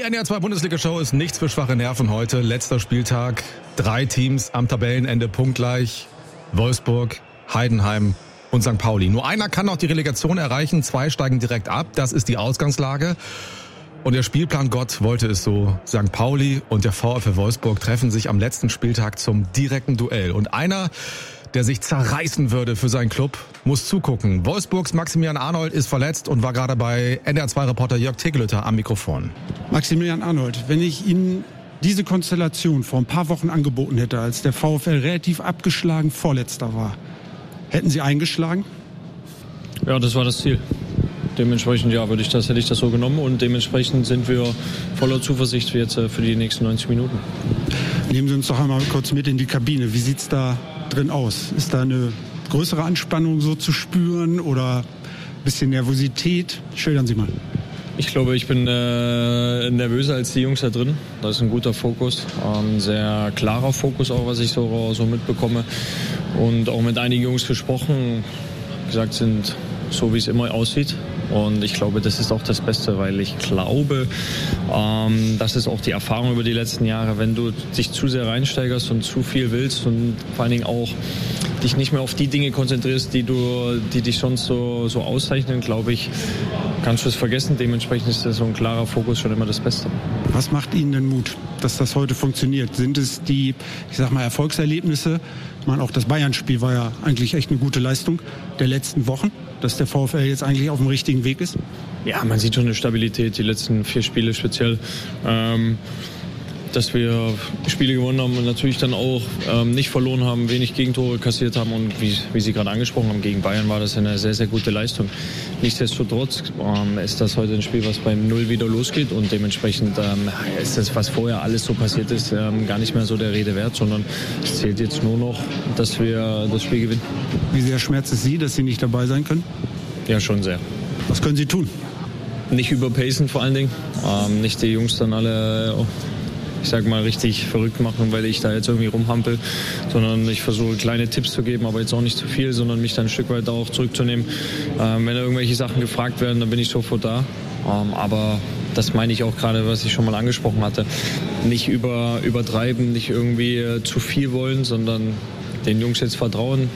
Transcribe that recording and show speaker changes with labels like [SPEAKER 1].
[SPEAKER 1] NDR 2 Bundesliga-Show ist nichts für schwache Nerven heute. Letzter Spieltag. 3 Teams am Tabellenende punktgleich. Wolfsburg, Heidenheim und St. Pauli. Nur einer kann noch die Relegation erreichen. 2 steigen direkt ab. Das ist die Ausgangslage. Und der Spielplan Gott wollte es so. St. Pauli und der VfL Wolfsburg treffen sich am letzten Spieltag zum direkten Duell. Und einer, der sich zerreißen würde für seinen Club, muss zugucken. Wolfsburgs Maximilian Arnold ist verletzt und war gerade bei NDR 2-Reporter Jörg Tegelütter am Mikrofon.
[SPEAKER 2] Maximilian Arnold, wenn ich Ihnen diese Konstellation vor ein paar Wochen angeboten hätte, als der VfL relativ abgeschlagen Vorletzter war, hätten Sie eingeschlagen?
[SPEAKER 3] Ja, das war das Ziel. Dementsprechend hätte ich das so genommen und dementsprechend sind wir voller Zuversicht jetzt für die nächsten 90 Minuten.
[SPEAKER 2] Nehmen Sie uns doch einmal kurz mit in die Kabine. Wie sieht's da drin aus? Ist da eine größere Anspannung so zu spüren oder ein bisschen Nervosität? Schildern Sie mal.
[SPEAKER 3] Ich glaube, ich bin nervöser als die Jungs da drin. Das ist ein guter Fokus, ein sehr klarer Fokus auch, was ich so mitbekomme. Und auch mit einigen Jungs gesprochen, gesagt sind so, wie es immer aussieht. Und ich glaube, das ist auch das Beste, weil ich glaube, das ist auch die Erfahrung über die letzten Jahre, wenn du dich zu sehr reinsteigerst und zu viel willst und vor allen Dingen auch dich nicht mehr auf die Dinge konzentrierst, die dich sonst so auszeichnen, glaube ich, kannst du es vergessen. Dementsprechend ist so ein klarer Fokus schon immer das Beste. Was macht Ihnen denn Mut, dass das heute funktioniert? Sind es die, Erfolgserlebnisse? Ich meine, auch das Bayern-Spiel war ja eigentlich echt eine gute Leistung der letzten Wochen, dass der VfL jetzt eigentlich auf dem richtigen Weg ist? Ja, man sieht schon eine Stabilität, die letzten 4 Spiele speziell. Dass wir Spiele gewonnen haben und natürlich dann auch nicht verloren haben, wenig Gegentore kassiert haben und wie Sie gerade angesprochen haben, gegen Bayern war das eine sehr, sehr gute Leistung. Nichtsdestotrotz ist das heute ein Spiel, was beim 0 wieder losgeht und dementsprechend ist das, was vorher alles so passiert ist, gar nicht mehr so der Rede wert, sondern es zählt jetzt nur noch, dass wir das Spiel gewinnen.
[SPEAKER 2] Wie sehr schmerzt es Sie, dass Sie nicht dabei sein können?
[SPEAKER 3] Ja, schon sehr.
[SPEAKER 2] Was können Sie tun?
[SPEAKER 3] Nicht überpacen vor allen Dingen, nicht die Jungs dann alle richtig verrückt machen, weil ich da jetzt irgendwie rumhampel, sondern ich versuche kleine Tipps zu geben, aber jetzt auch nicht zu viel, sondern mich dann ein Stück weit auch zurückzunehmen. Wenn da irgendwelche Sachen gefragt werden, dann bin ich sofort da. Aber das meine ich auch gerade, was ich schon mal angesprochen hatte. Nicht übertreiben, nicht irgendwie zu viel wollen, sondern den Jungs jetzt vertrauen.